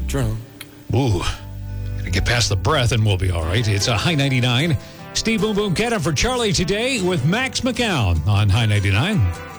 drunk. Ooh. Gonna get past the breath and we'll be all right. It's a High 99. Steve Boom Boom Ketta for Charlie today with Max McCown on High 99.